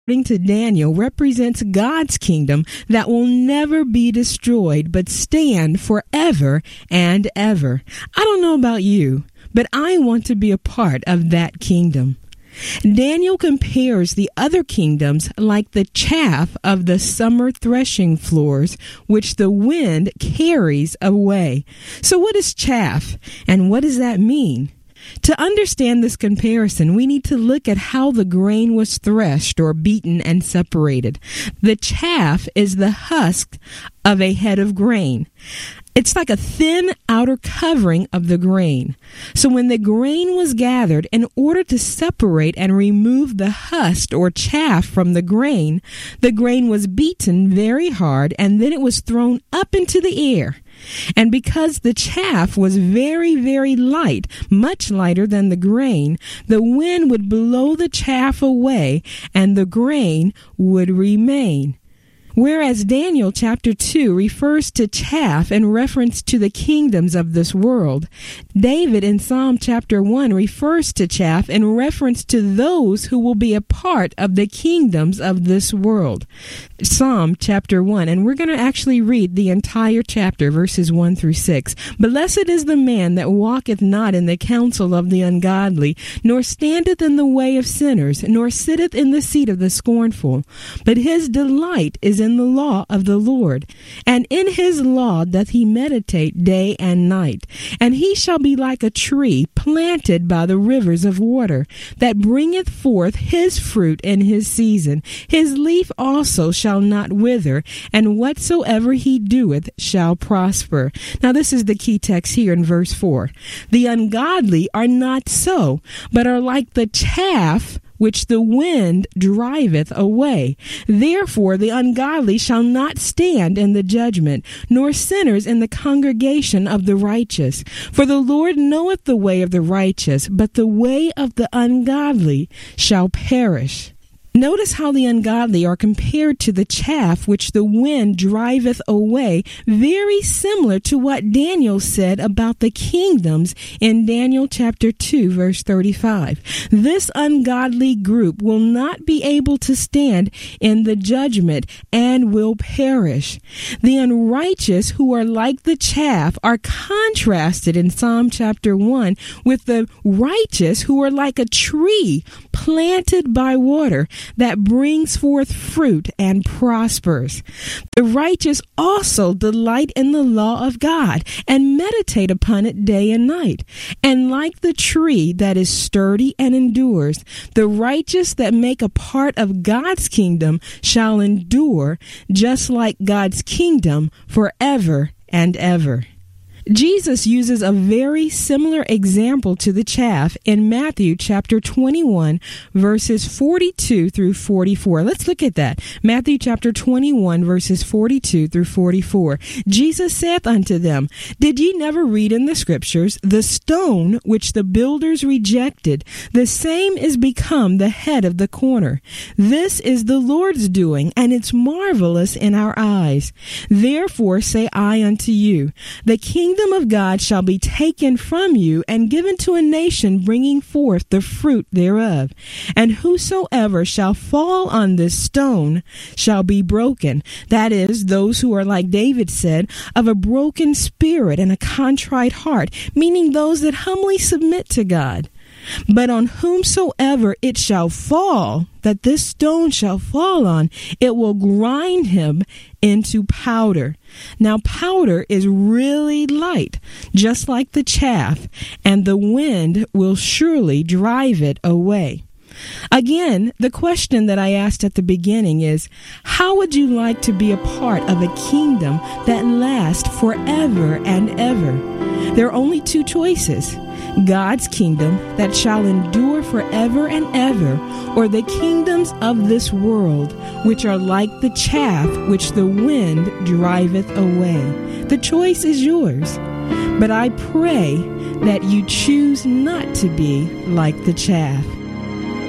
according to Daniel, represents God's kingdom that will never be destroyed but stand forever and ever. I don't know about you, but I want to be a part of that kingdom. Daniel compares the other kingdoms like the chaff of the summer threshing floors, which the wind carries away. So what is chaff, and what does that mean? To understand this comparison, we need to look at how the grain was threshed or beaten and separated. The chaff is the husk of a head of grain. It's like a thin outer covering of the grain. So when the grain was gathered, in order to separate and remove the husk or chaff from the grain was beaten very hard, and then it was thrown up into the air. And because the chaff was very, very light, much lighter than the grain, the wind would blow the chaff away and the grain would remain. Whereas Daniel chapter 2 refers to chaff in reference to the kingdoms of this world, David in Psalm chapter 1 refers to chaff in reference to those who will be a part of the kingdoms of this world. Psalm chapter 1, and we're going to actually read the entire chapter, verses 1 through 6. Blessed is the man that walketh not in the counsel of the ungodly, nor standeth in the way of sinners, nor sitteth in the seat of the scornful. But his delight is in the law of the Lord, and in his law doth he meditate day and night. And he shall be like a tree planted by the rivers of water, that bringeth forth his fruit in his season. His leaf also shall not wither, and whatsoever he doeth shall prosper. Now this is the key text here in verse 4. The ungodly are not so, but are like the chaff which the wind driveth away. Therefore the ungodly shall not stand in the judgment, nor sinners in the congregation of the righteous. For the Lord knoweth the way of the righteous, but the way of the ungodly shall perish. Notice how the ungodly are compared to the chaff which the wind driveth away, very similar to what Daniel said about the kingdoms in Daniel chapter 2, verse 35. This ungodly group will not be able to stand in the judgment and will perish. The unrighteous, who are like the chaff, are contrasted in Psalm chapter 1 with the righteous, who are like a tree planted by water, that brings forth fruit and prospers. The righteous also delight in the law of God and meditate upon it day and night. And like the tree that is sturdy and endures, the righteous that make a part of God's kingdom shall endure, just like God's kingdom forever and ever. Jesus uses a very similar example to the chaff in Matthew chapter 21, verses 42 through 44. Let's look at that. Matthew chapter 21, verses 42 through 44. Jesus saith unto them, Did ye never read in the scriptures, the stone which the builders rejected, the same is become the head of the corner. This is the Lord's doing, and it's marvelous in our eyes. Therefore say I unto you, the kingdom of God shall be taken from you and given to a nation bringing forth the fruit thereof. And whosoever shall fall on this stone shall be broken. That is, those who are, like David said, of a broken spirit and a contrite heart, meaning those that humbly submit to God. But on whomsoever it shall fall, that this stone shall fall on, it will grind him into powder. Now powder is really light, just like the chaff, and the wind will surely drive it away. Again, the question that I asked at the beginning is, how would you like to be a part of a kingdom that lasts forever and ever? There are only two choices: God's kingdom that shall endure forever and ever, or the kingdoms of this world, which are like the chaff which the wind driveth away. The choice is yours, but I pray that you choose not to be like the chaff.